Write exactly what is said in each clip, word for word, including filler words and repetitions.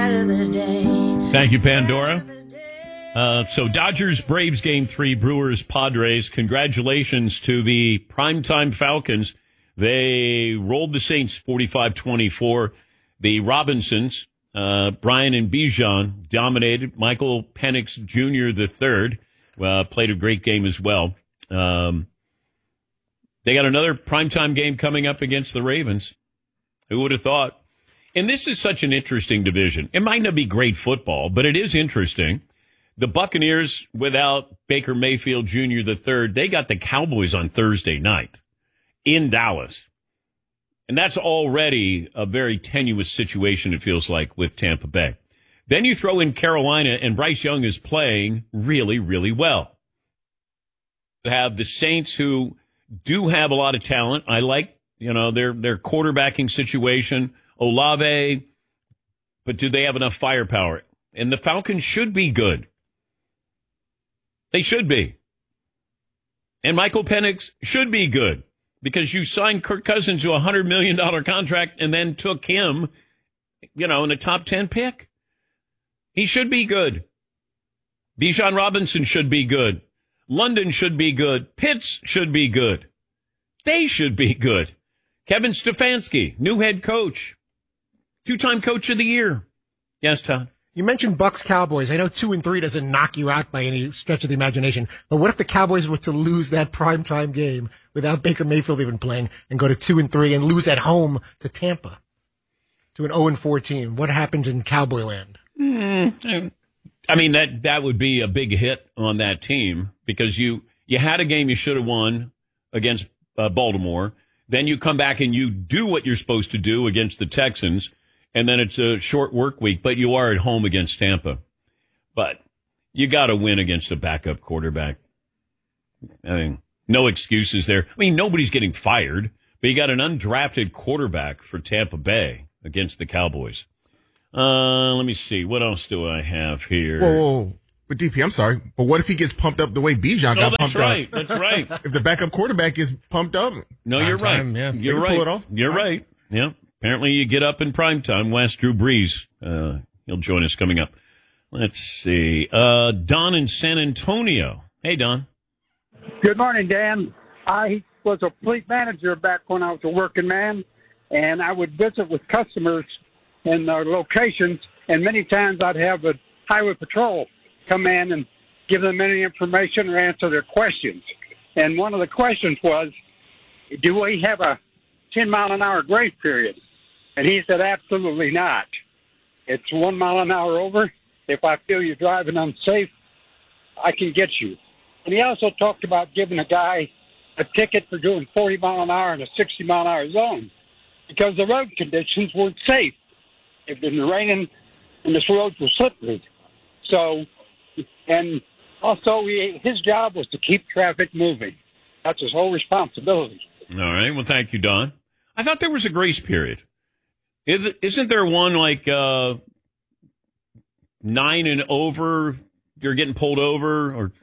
Thank you, Pandora. Uh, so Dodgers, Braves, game three, Brewers, Padres. Congratulations to the primetime Falcons. They rolled the Saints forty-five twenty-four. The Robinsons, uh, Brian and Bijan, dominated. Michael Penix Junior the third uh, played a great game as well. Um, they got another primetime game coming up against the Ravens. Who would have thought? And this is such an interesting division. It might not be great football, but it is interesting. The Buccaneers, without Baker Mayfield Junior the third, they got the Cowboys on Thursday night in Dallas. And that's already a very tenuous situation, it feels like, with Tampa Bay. Then you throw in Carolina, and Bryce Young is playing really, really well. You have the Saints, who do have a lot of talent. I like, you know, their their quarterbacking situation. Olave, but do they have enough firepower? And the Falcons should be good. They should be. And Michael Penix should be good because you signed Kirk Cousins to a one hundred million dollars contract and then took him, you know, in a top ten pick. He should be good. Bijan Robinson should be good. London should be good. Pitts should be good. They should be good. Kevin Stefanski, new head coach. Two-time coach of the year. Yes, Todd. You mentioned Bucks Cowboys. I know two and three doesn't knock you out by any stretch of the imagination, but what if the Cowboys were to lose that primetime game without Baker Mayfield even playing and go to two and three and lose at home to Tampa to an oh and fourteen? What happens in Cowboy land? Mm, I mean, that that would be a big hit on that team because you you had a game you should have won against uh, Baltimore. Then you come back and you do what you're supposed to do against the Texans. And then it's a short work week, but you are at home against Tampa. But you got to win against a backup quarterback. I mean, no excuses there. I mean, nobody's getting fired, but you got an undrafted quarterback for Tampa Bay against the Cowboys. Uh, let me see. What else do I have here? Whoa, whoa, whoa. But D P, I'm sorry, but what if he gets pumped up the way Bijan oh, got pumped right. up? That's right. If the backup quarterback is pumped up. No, you're right. Time, yeah. You're They can right. pull it off. You're right. Yeah. Apparently you get up in primetime. West Drew Brees. Uh, he'll join us coming up. Let's see. Uh, Don in San Antonio. Hey, Don. Good morning, Dan. I was a fleet manager back when I was a working man, and I would visit with customers in their locations, and many times I'd have a highway patrol come in and give them any information or answer their questions. And one of the questions was, do we have a ten mile an hour grace period? And he said, absolutely not. It's one mile an hour over. If I feel you're driving unsafe, I can get you. And he also talked about giving a guy a ticket for doing forty mile an hour in a sixty mile an hour zone because the road conditions weren't safe. It had been raining and this road was slippery. So, and also he, his job was to keep traffic moving. That's his whole responsibility. All right. Well, thank you, Don. I thought there was a grace period. Isn't there one like uh, nine and over, you're getting pulled over or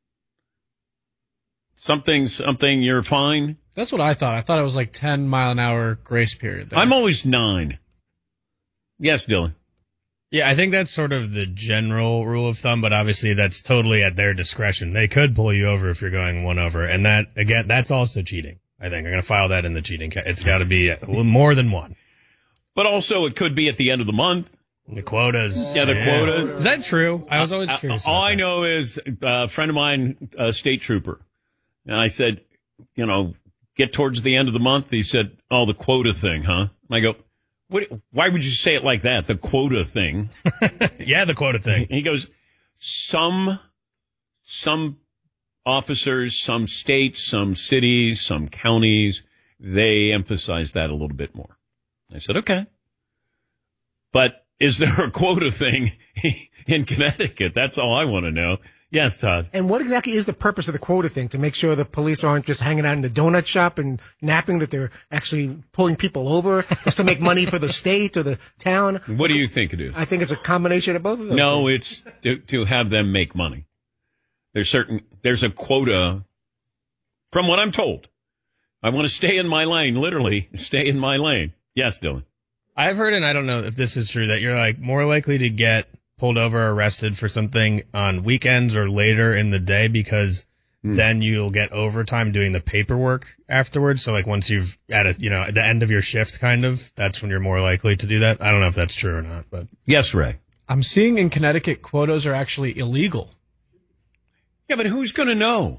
something, something, you're fine? That's what I thought. I thought it was like ten mile an hour grace period there. I'm always nine. Yes, Dylan. Yeah, I think that's sort of the general rule of thumb, but obviously that's totally at their discretion. They could pull you over if you're going one over, and that, again, that's also cheating. I think I'm going to file that in the cheating. Ca- it's got to be more than one. But also, it could be at the end of the month. The quotas. Yeah, the yeah. quotas. Is that true? I was always curious. Uh, all about I that. know is uh, a friend of mine, a state trooper, and I said, you know, get towards the end of the month. He said, oh, the quota thing, huh? And I go, what, why would you say it like that? The quota thing. Yeah, the quota thing. He goes, some, some officers, some states, some cities, some counties, they emphasize that a little bit more. I said, okay. But is there a quota thing in Connecticut? That's all I want to know. Yes, Todd. And what exactly is the purpose of the quota thing? To make sure the police aren't just hanging out in the donut shop and napping, that they're actually pulling people over just to make money for the state or the town? What do you think it is? I think it's a combination of both of those. No, it's to, to have them make money. There's certain, there's a quota, from what I'm told. I want to stay in my lane, literally stay in my lane. Yes, Dylan. I've heard, and I don't know if this is true, that you're like more likely to get pulled over or arrested for something on weekends or later in the day because mm. then you'll get overtime doing the paperwork afterwards. So like once you've at a, you know, at the end of your shift kind of, that's when you're more likely to do that. I don't know if that's true or not, but yes, Ray. I'm seeing in Connecticut quotas are actually illegal. Yeah, but who's going to know?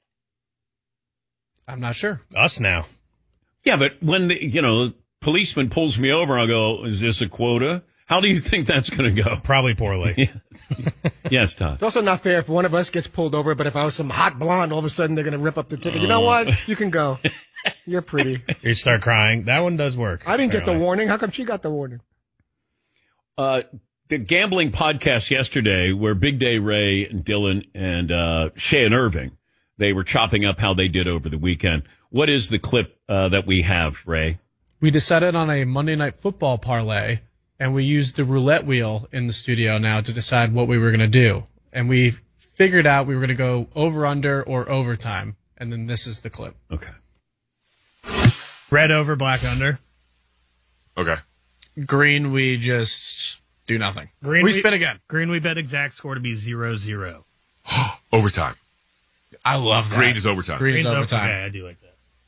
I'm not sure. Us now. Yeah, but when the, you know, policeman pulls me over, I'll go, is this a quota? How do you think that's going to go? Probably poorly. Yes, Todd. It's also not fair if one of us gets pulled over, but if I was some hot blonde, all of a sudden they're going to rip up the ticket. You know what? You can go. You're pretty. You start crying. That one does work. I didn't apparently. get the warning. How come she got the warning? Uh, the gambling podcast yesterday where Big Day Ray and Dylan and uh, Shay and Irving, they were chopping up how they did over the weekend. What is the clip uh, that we have, Ray? We decided on a Monday Night Football parlay, and we used the roulette wheel in the studio now to decide what we were going to do. And we figured out we were going to go over, under, or overtime. And then this is the clip. Okay. Red over, black under. Okay. Green, we just do nothing. Green, we spin again. Green, we bet exact score to be zero zero. Overtime. I love that. Green is overtime. Green is Green's overtime. Okay, I do like that.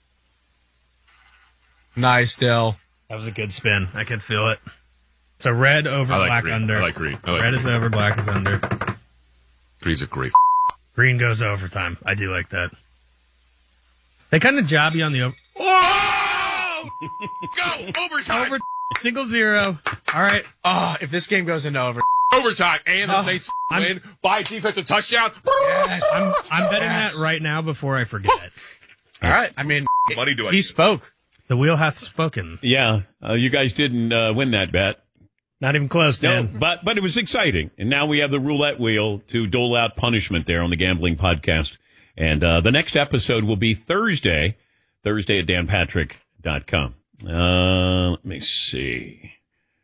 Nice, Dill. That was a good spin. I could feel it. It's a red over, I like black green. under. I like green. I like red green. is over, black is under. Green's a great. Green goes overtime. I do like that. They kind of job you on the over. Oh! Go overtime. Over single zero. All right. Oh, if this game goes into over. Overtime, and the Oh, Saints I'm- win by defensive touchdown. Yes. I'm I'm betting Yes. that right now before I forget. All right. I mean, Money do I he get? spoke. The wheel hath spoken. Yeah, uh, you guys didn't uh, win that bet. Not even close, No, Dan. but but it was exciting, and now we have the roulette wheel to dole out punishment there on the Gambling Podcast. And uh, the next episode will be Thursday, Thursday at dan patrick dot com. Uh, let me see.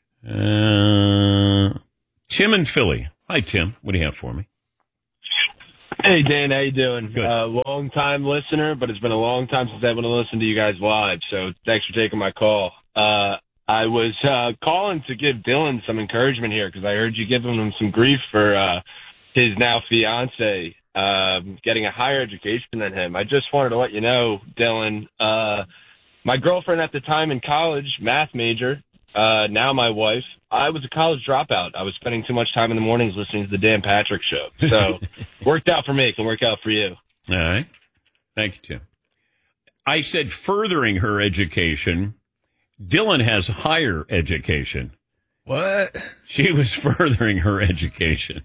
Uh, Tim in Philly. Hi, Tim. What do you have for me? Hey, Dan, how you doing? Good. Uh, long time listener, but it's been a long time since I've been able to listen to you guys live, so thanks for taking my call. Uh, I was uh, calling to give Dylan some encouragement here because I heard you giving him some grief for uh, his now fiance um, getting a higher education than him. I just wanted to let you know, Dylan, uh, my girlfriend at the time in college, math major, uh, now my wife, I was a college dropout. I was spending too much time in the mornings listening to the Dan Patrick Show. So worked out for me. It can work out for you. All right. Thank you, Tim. I said furthering her education. Dylan has higher education. What? She was furthering her education.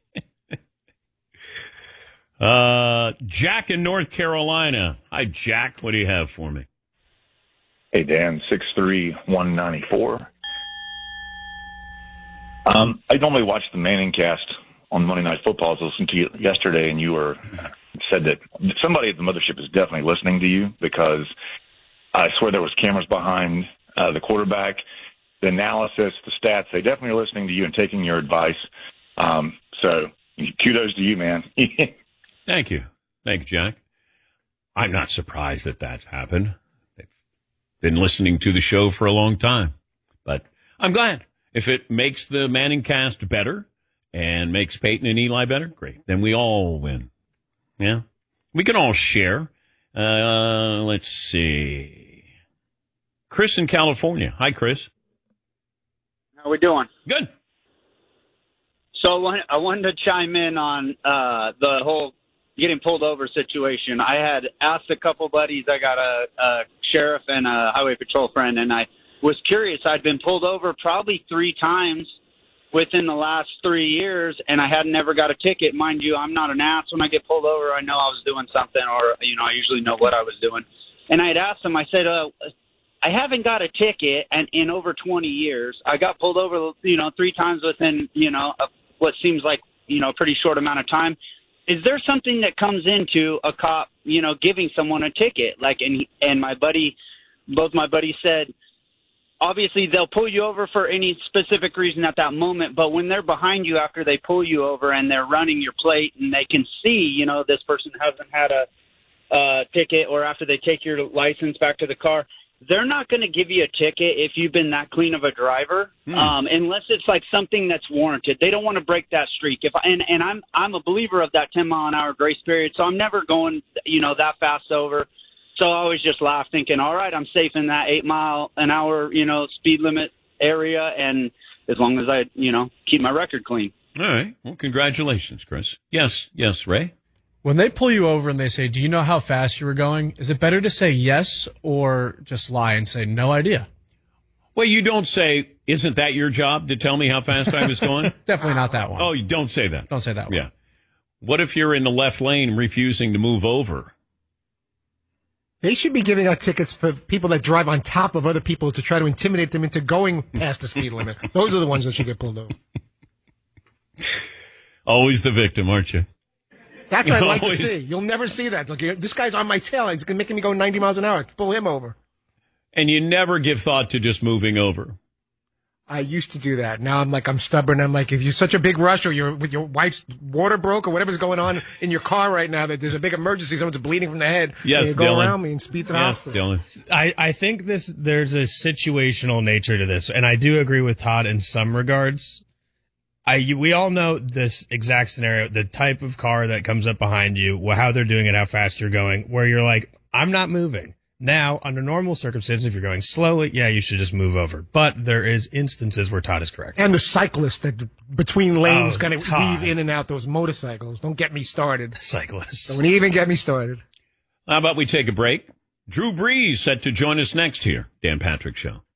uh, Jack in North Carolina. Hi, Jack. What do you have for me? Hey, Dan, six three, one ninety-four. Um, I normally watch the Manning cast on Monday Night Football. I was listening to you yesterday, and you were said that somebody at the mothership is definitely listening to you because I swear there was cameras behind uh, the quarterback, the analysis, the stats. They definitely are listening to you and taking your advice. Um, so kudos to you, man. Thank you. Thank you, Jack. I'm not surprised that that's happened. They've been listening to the show for a long time, but I'm glad. If it makes the Manning cast better and makes Peyton and Eli better, great. Then we all win. Yeah. We can all share. Uh, let's see. Chris in California. Hi, Chris. How we doing? Good. So I wanted- I wanted to chime in on uh, the whole getting pulled over situation. I had asked a couple buddies. I got a, a sheriff and a highway patrol friend, and I was curious. I'd been pulled over probably three times within the last three years, and I had never got a ticket. Mind you, I'm not an ass. When I get pulled over, I know I was doing something, or, you know, I usually know what I was doing. And I had asked him, I said, uh, I haven't got a ticket and in over twenty years. I got pulled over, you know, three times within, you know, a, what seems like, you know, a pretty short amount of time. Is there something that comes into a cop, you know, giving someone a ticket? Like, and, he, and my buddy, both my buddies said, obviously they'll pull you over for any specific reason at that moment, but when they're behind you after they pull you over and they're running your plate and they can see, you know, this person hasn't had a uh, ticket, or after they take your license back to the car, they're not going to give you a ticket if you've been that clean of a driver, Hmm. um, unless it's like something that's warranted. They don't want to break that streak. If and and I'm I'm a believer of that ten mile an hour grace period, so I'm never going you know that fast over. So I always just laugh, thinking, all right, I'm safe in that eight mile an hour you know speed limit area, and as long as I you know keep my record clean. All right. Well, congratulations, Chris. Yes, yes, Ray. When they pull you over and they say, do you know how fast you were going? Is it better to say yes or just lie and say no idea? Well, you don't say, isn't that your job to tell me how fast I was going? Definitely not that one. Oh, you don't say that. Don't say that one. Yeah. What if you're in the left lane refusing to move over? They should be giving out tickets for people that drive on top of other people to try to intimidate them into going past the speed limit. Those are the ones that should get pulled over. Always the victim, aren't you? That's what I'd like to Always. see. You'll never see that. Like, this guy's on my tail. He's making me go ninety miles an hour. Pull him over. And you never give thought to just moving over. I used to do that. Now I'm like, I'm stubborn. I'm like, if you're such a big rush or you're with your wife's water broke or whatever's going on in your car right now, that there's a big emergency, someone's bleeding from the head. Yes, and you go Dylan. around me and speed to the Yes, hospital. Dylan. I, I think this there's a situational nature to this, and I do agree with Todd in some regards. I we all know this exact scenario, the type of car that comes up behind you, wh- how they're doing it, how fast you're going, where you're like, I'm not moving. Now, under normal circumstances, if you're going slowly, yeah, you should just move over. But there is instances where Todd is correct. And the cyclist that between lanes Oh, going to Todd. weave in and out those motorcycles. Don't get me started. Cyclists. Don't even get me started. How about we take a break? Drew Brees set to join us next here, Dan Patrick Show.